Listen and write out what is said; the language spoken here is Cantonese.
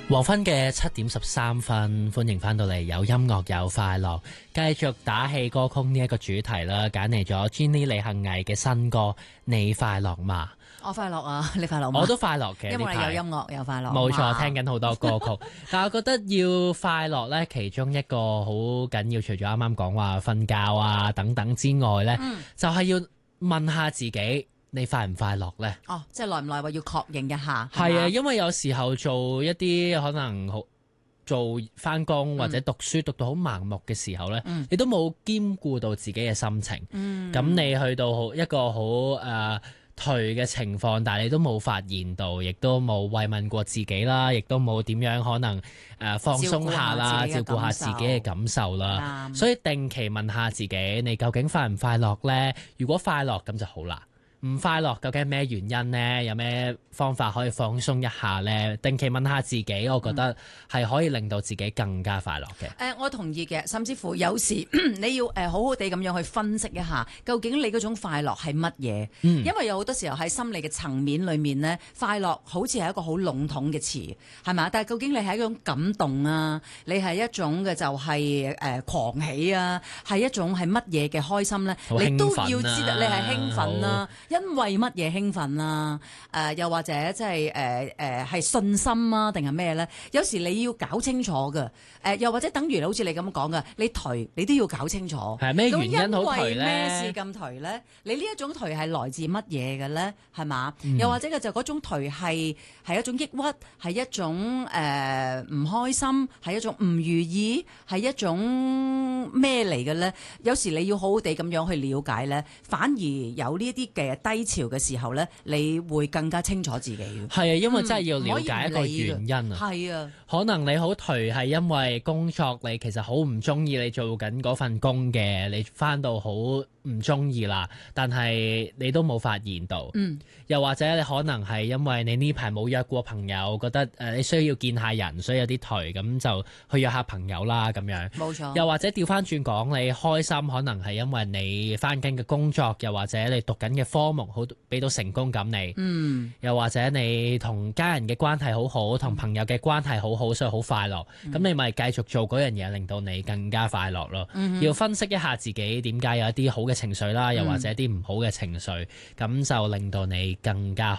黃昏嘅7:13，歡迎翻到嚟有音樂有快樂，繼續打氣歌曲呢一個主題啦，揀嚟咗 Jenny 李幸倪嘅新歌《你快樂嗎》。 我快樂啊，你快樂嗎？ 我都快樂嘅， 因為你有音樂有快樂。 冇錯，聽緊好多歌曲，但係我覺得要快樂呢，其中一個好緊要，除咗啱啱講話瞓覺啊等等之外呢，就係要問下自己。你快唔快樂呢？ 哦，即係耐唔耐話要確認一下。 係啊，因為有時候做一啲可能好做返工或者讀書讀到好盲目嘅時候呢，你都冇兼顧到自己嘅心情。咁你去到一個好頹嘅情況，但係你都冇發現到，亦都冇慰問過自己啦，亦都冇點樣可能放鬆下啦，照顧下自己嘅感受啦。所以定期問下自己，你究竟快唔快樂呢？如果快樂咁就好啦。唔快樂究竟係咩原因呢？有咩方法可以放鬆一下呢？定期問下自己，我覺得係可以令到自己更加快樂嘅。 我同意嘅，甚至乎有時你要好好地咁樣去分析一下，究竟你嗰種快樂係乜嘢？因為有好多時候喺心理嘅層面裏面呢，快樂好似係一個好籠統嘅詞，係嘛？但係究竟你係一種感動啊，你係一種嘅就係狂喜啊，係一種係乜嘢嘅開心呢？你都要知道你係興奮啦。因為乜嘢興奮啊？又或者即係係信心啊，定係咩咧？有時你要搞清楚嘅。又或者等於好似你咁講嘅，你頹你都要搞清楚。 係咩原因好頹咧？ 因為咩事咁頹咧？你呢一種頹係來自乜嘢嘅咧？係嘛？又或者嘅就嗰種頹係一種抑鬱，係一種唔開心，係一種唔如意，係一種咩嚟嘅咧？有時你要好好地咁樣去了解咧，反而有呢啲嘅低潮嘅時候咧，你會更加清楚自己。 係啊，因為真係要了解一個原因啊。 係啊， 可能你好頹係因為工作你其實好唔中意你做緊嗰份工嘅，你返到好唔中意啦，但係你都冇發現到。又或者你可能係因為你呢排冇約過朋友，覺得你需要見下人，所以有啲頹，咁就去約下朋友啦咁樣。 冇錯。 又或者調返轉講，你開心可能係因為你返緊嘅工作，又或者你讀緊嘅科目好俾到成功感你。又或者你同家人嘅關係好好，同朋友嘅關係好好，所以好快樂。咁你咪繼續做嗰樣嘢，令到你更加快樂咯。要分析一下自己點解有一啲好嘅情緒啦，又或者一啲唔好嘅情緒，咁就令到你更加